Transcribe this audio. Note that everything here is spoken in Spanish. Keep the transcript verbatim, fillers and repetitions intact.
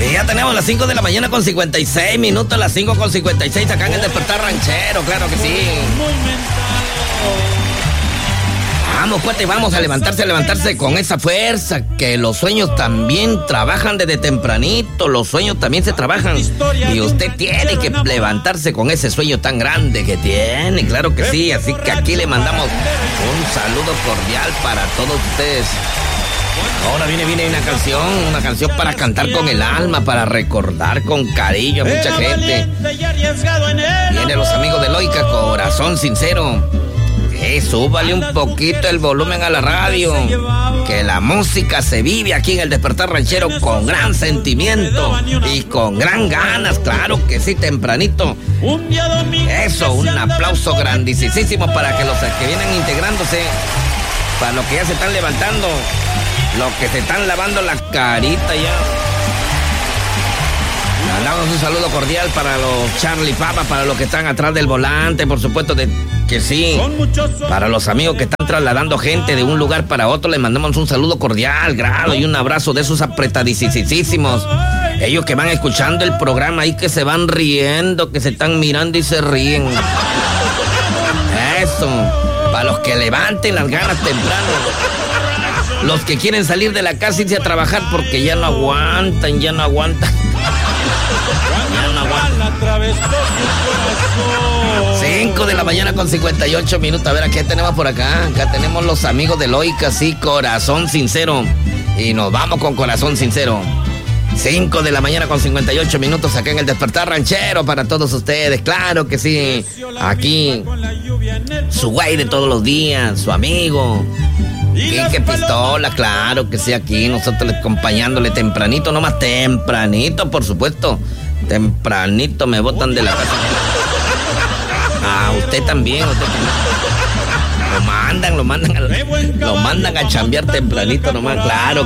Y ya tenemos las cinco de la mañana con cincuenta y seis minutos, las cinco con cincuenta y seis acá en el Despertar Ranchero, claro que sí. Vamos, cuate, vamos a levantarse, a levantarse con esa fuerza, que los sueños también trabajan desde tempranito, los sueños también se trabajan, y usted tiene que levantarse con ese sueño tan grande que tiene, claro que sí, así que aquí le mandamos un saludo cordial para todos ustedes. Ahora viene, viene una canción, una canción para cantar con el alma, para recordar con cariño a mucha gente. Vienen los amigos de Loica, Corazón Sincero. Eh, súbale un poquito el volumen a la radio, que la música se vive aquí en el Despertar Ranchero con gran sentimiento y con gran ganas, claro que sí, tempranito. Eso, un aplauso grandísimo para que los que vienen integrándose, para los que ya se están levantando, los que se están lavando la carita ya. Mandamos un saludo cordial para los Charlie Papa, para los que están atrás del volante, por supuesto de que sí. Para los amigos que están trasladando gente de un lugar para otro, les mandamos un saludo cordial, grado y un abrazo de esos apretadísimos. Ellos que van escuchando el programa ahí, que se van riendo, que se están mirando y se ríen. Eso, para los que levanten las ganas temprano. Los que quieren salir de la casa y irse a trabajar porque ya no aguantan, ya no aguantan. Ya no aguantan. cinco de la mañana con cincuenta y ocho minutos. A ver, ¿a qué tenemos por acá? Acá tenemos los amigos de Loica, sí, Corazón Sincero. Y nos vamos con Corazón Sincero. cinco de la mañana con cincuenta y ocho minutos acá en el Despertar Ranchero para todos ustedes. Claro que sí. Aquí, su güey de todos los días, su amigo Quique Pistola, claro que sí, aquí nosotros acompañándole tempranito, no más tempranito, por supuesto. Tempranito me botan de la casa. Ah, usted también, usted también. Lo mandan, lo mandan, a, lo mandan a chambear tempranito nomás, claro